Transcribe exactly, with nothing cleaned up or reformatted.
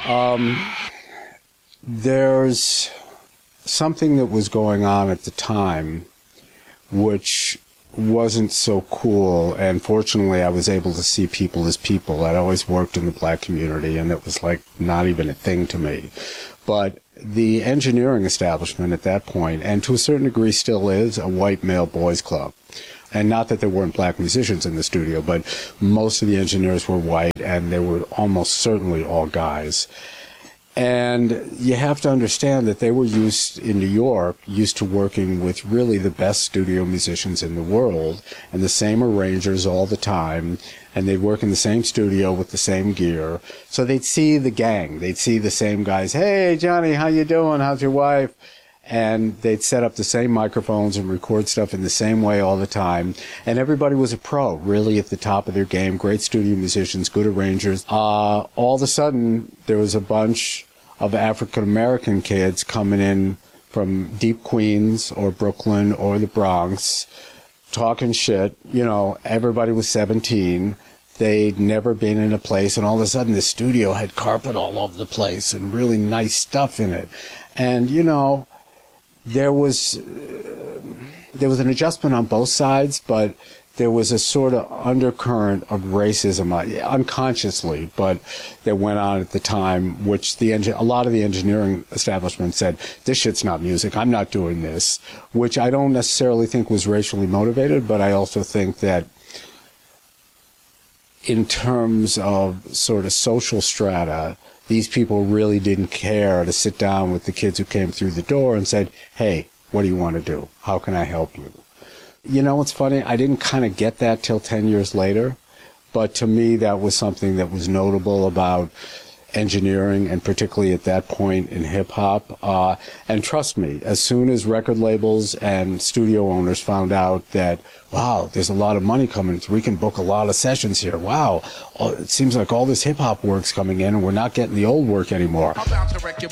Um, there's something that was going on at the time which wasn't so cool, and fortunately I was able to see people as people. I'd always worked in the black community, and it was like not even a thing to me. But the engineering establishment at that point, and to a certain degree still is, a white male boys club. And not that there weren't black musicians in the studio, but most of the engineers were white, and they were almost certainly all guys. And you have to understand that they were used, in New York, used to working with really the best studio musicians in the world, and the same arrangers all the time, and they'd work in the same studio with the same gear. So they'd see the gang. They'd see the same guys. Hey, Johnny, how you doing? How's your wife? And they'd set up the same microphones and record stuff in the same way all the time. And everybody was a pro, really at the top of their game. Great studio musicians, good arrangers. Uh, all of a sudden, there was a bunch of African-American kids coming in from deep Queens or Brooklyn or the Bronx, talking shit. You know, everybody was seventeen. They'd never been in a place, and all of a sudden the studio had carpet all over the place and really nice stuff in it. And, you know, there was uh, there was an adjustment on both sides, but there was a sort of undercurrent of racism, uh, unconsciously, but that went on at the time, which the engi- a lot of the engineering establishment said, this shit's not music, I'm not doing this, which I don't necessarily think was racially motivated, but I also think that in terms of sort of social strata, these people really didn't care to sit down with the kids who came through the door and said, hey, what do you want to do? How can I help you? You know what's funny? I didn't kind of get that till ten years later, but to me that was something that was notable about engineering, and particularly at that point in hip-hop. Uh, and trust me, as soon as record labels and studio owners found out that, wow, there's a lot of money coming, we can book a lot of sessions here. Wow, it seems like all this hip-hop work's coming in and we're not getting the old work anymore. I'm bound to wreck your